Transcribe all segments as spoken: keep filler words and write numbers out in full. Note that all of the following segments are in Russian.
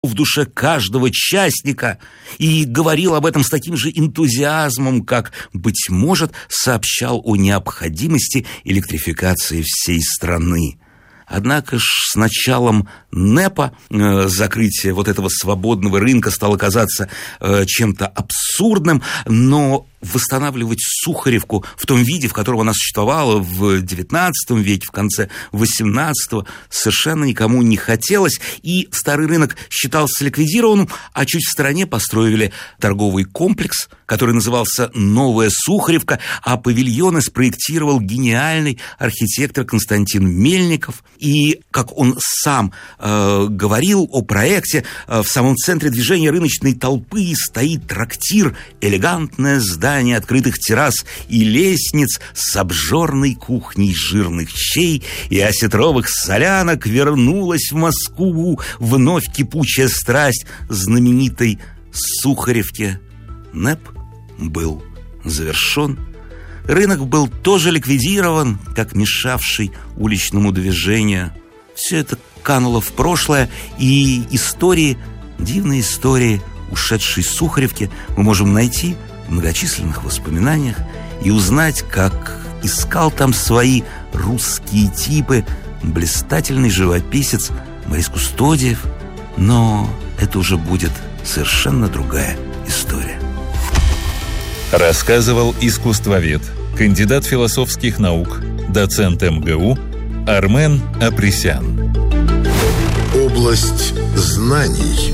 в душе каждого частника и говорил об этом с таким же энтузиазмом, как, быть может, сообщал о необходимости электрификации всей страны. Однако ж с началом НЭПа э, закрытие вот этого свободного рынка стало казаться э, чем-то абсурдным, но восстанавливать Сухаревку в том виде, в котором она существовала в девятнадцатом веке, в конце восемнадцатого, совершенно никому не хотелось, и старый рынок считался ликвидированным, а чуть в стороне построили торговый комплекс, который назывался «Новая Сухаревка», а павильоны спроектировал гениальный архитектор Константин Мельников. И, как он сам э, говорил о проекте, э, в самом центре движения рыночной толпы стоит трактир, элегантное здание открытых террас и лестниц с обжорной кухней жирных щей и осетровых солянок. Вернулась в Москву вновь кипучая страсть знаменитой Сухаревки. НЭП был завершен. Рынок был тоже ликвидирован, как мешавший уличному движению. Все это кануло в прошлое, и истории, дивные истории ушедшей Сухаревки мы можем найти в многочисленных воспоминаниях и узнать, как искал там свои русские типы блистательный живописец Борис Кустодиев. Но это уже будет совершенно другая история. Рассказывал искусствовед, кандидат философских наук, доцент эм гэ у Армен Апресян. Область знаний.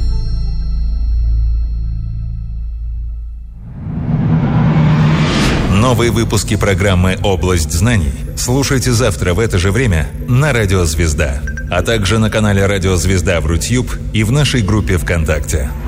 Новые выпуски программы «Область знаний» слушайте завтра в это же время на Радио Звезда, а также на канале Радио Звезда в Рутьюб и в нашей группе ВКонтакте.